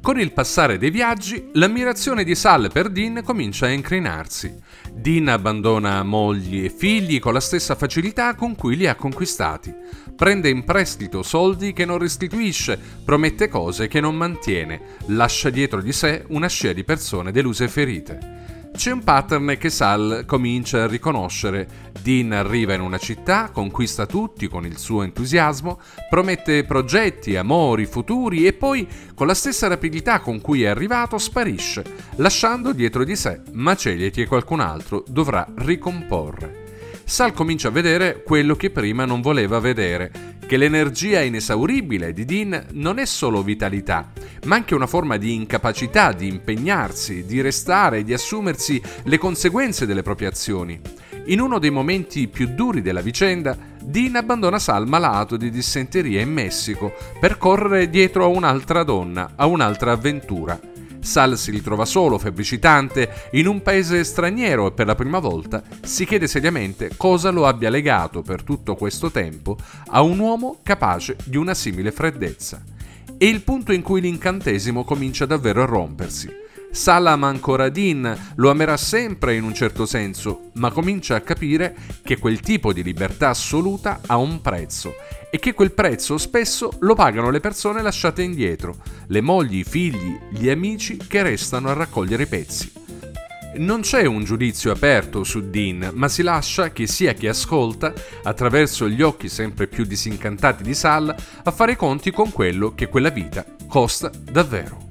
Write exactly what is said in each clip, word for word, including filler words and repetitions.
Con il passare dei viaggi, l'ammirazione di Sal per Dean comincia a incrinarsi. Dean abbandona mogli e figli con la stessa facilità con cui li ha conquistati. Prende in prestito soldi che non restituisce, promette cose che non mantiene, lascia dietro di sé una scia di persone deluse e ferite. C'è un pattern che Sal comincia a riconoscere. Dean arriva in una città, conquista tutti con il suo entusiasmo, promette progetti, amori, futuri e poi, con la stessa rapidità con cui è arrivato, sparisce, lasciando dietro di sé macerie che qualcun altro dovrà ricomporre. Sal comincia a vedere quello che prima non voleva vedere, che l'energia inesauribile di Dean non è solo vitalità, ma anche una forma di incapacità di impegnarsi, di restare e di assumersi le conseguenze delle proprie azioni. In uno dei momenti più duri della vicenda, Dean abbandona Sal malato di dissenteria in Messico per correre dietro a un'altra donna, a un'altra avventura. Sal si ritrova solo, febbricitante, in un paese straniero e per la prima volta si chiede seriamente cosa lo abbia legato per tutto questo tempo a un uomo capace di una simile freddezza. È il punto in cui l'incantesimo comincia davvero a rompersi. Sal ama ancora Dean, lo amerà sempre in un certo senso, ma comincia a capire che quel tipo di libertà assoluta ha un prezzo e che quel prezzo spesso lo pagano le persone lasciate indietro, le mogli, i figli, gli amici che restano a raccogliere i pezzi. Non c'è un giudizio aperto su Dean, ma si lascia chi sia che ascolta, attraverso gli occhi sempre più disincantati di Sal, a fare i conti con quello che quella vita costa davvero.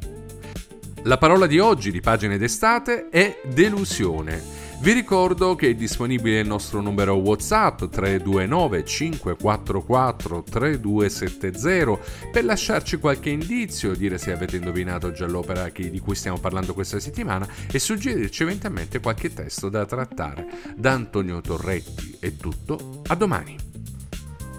La parola di oggi di Pagine d'estate è delusione. Vi ricordo che è disponibile il nostro numero WhatsApp tre due nove cinque quattro quattro tre due sette zero per lasciarci qualche indizio, dire se avete indovinato già l'opera che- di cui stiamo parlando questa settimana e suggerirci eventualmente qualche testo da trattare. Da Antonio Torretti è tutto, a domani.